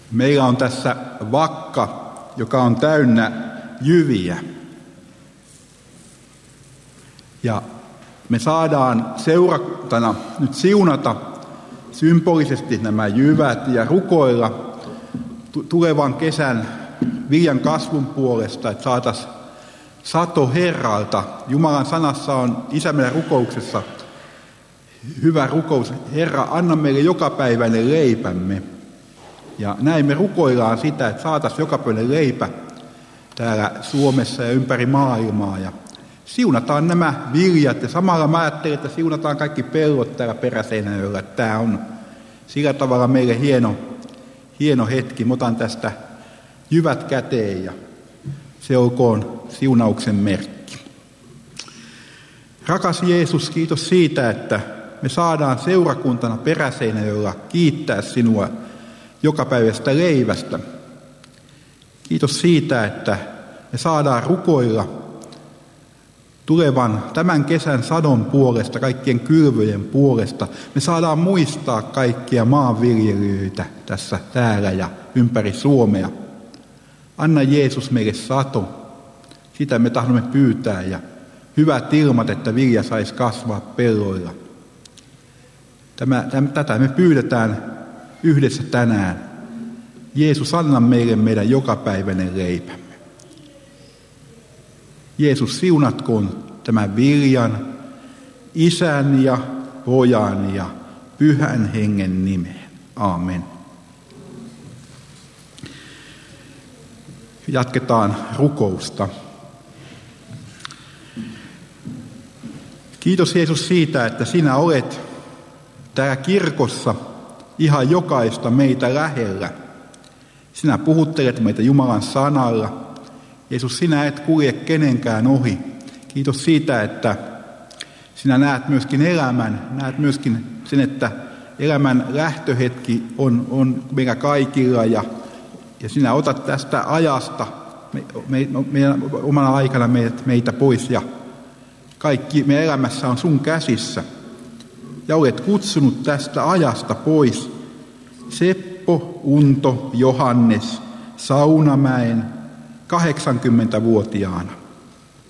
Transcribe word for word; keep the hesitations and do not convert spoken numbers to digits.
Meillä on tässä vakka, joka on täynnä jyviä. Ja me saadaan seurakuntana nyt siunata symbolisesti nämä jyvät ja rukoilla tulevan kesän viljan kasvun puolesta, että saataisiin sato Herralta. Jumalan sanassa on Isä meidän rukouksessa hyvä rukous. Herra, anna meille jokapäiväinen leipämme. Ja näin me rukoillaan sitä, että saataisiin jokapäiväinen leipä täällä Suomessa ja ympäri maailmaa. Ja siunataan nämä viljat ja samalla mä ajattelin, että siunataan kaikki pellot täällä Peräseinäjoella. Tämä on sillä tavalla meille hieno, hieno hetki. Mä otan tästä jyvät käteen ja se olkoon siunauksen merkki. Rakas Jeesus, kiitos siitä, että me saadaan seurakuntana Peräseinäjoella kiittää sinua jokapäiväisestä leivästä. Kiitos siitä, että me saadaan rukoilla tulevan tämän kesän sadon puolesta, kaikkien kylvöjen puolesta. Me saadaan muistaa kaikkia maanviljelijöitä tässä täällä ja ympäri Suomea. Anna Jeesus meille sato. Sitä me tahdomme pyytää ja hyvät ilmat, että vilja saisi kasvaa pelloilla. Tämä, täm, tätä me pyydetään yhdessä tänään. Jeesus, anna meille meidän jokapäiväinen leipämme. Jeesus, siunatkoon tämän viljan Isän ja Pojan ja Pyhän Hengen nimeen. Aamen. Jatketaan rukousta. Kiitos Jeesus siitä, että sinä olet täällä kirkossa ihan jokaista meitä lähellä. Sinä puhuttelet meitä Jumalan sanalla. Jeesus, sinä et kulje kenenkään ohi. Kiitos siitä, että sinä näet myöskin elämän, näet myöskin sen, että elämän lähtöhetki on, on meillä kaikilla ja, ja sinä otat tästä ajasta me, me, meidän omana aikana meitä, meitä pois ja kaikki meidän elämässä on sun käsissä. Ja olet kutsunut tästä ajasta pois Seppo, Unto, Johannes, Saunamäen kahdeksankymmentävuotiaana.